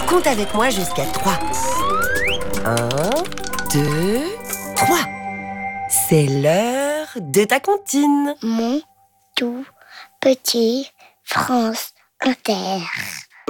Compte avec moi jusqu'à 3. 1, 2, 3. C'est l'heure de ta comptine. Mon tout petit France Inter.